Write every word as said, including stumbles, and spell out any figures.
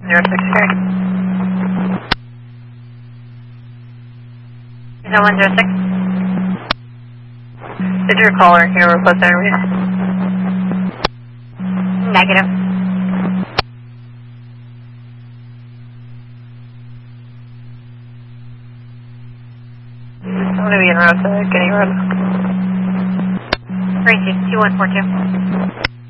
zero six here. No one zero six. Did your caller here request airways? Negative. I'm gonna be en route to Guinea Road. Range two one four two.